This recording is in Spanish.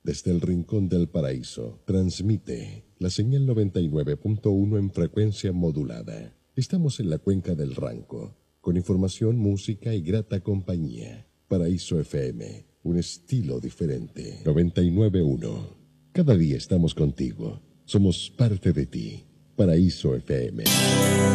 Desde el rincón del paraíso, transmite la señal 99.1 en frecuencia modulada. Estamos en la cuenca del Ranco, con información, música y grata compañía. Paraíso FM, un estilo diferente. 99.1. Cada día estamos contigo. Somos parte de ti. Paraíso FM.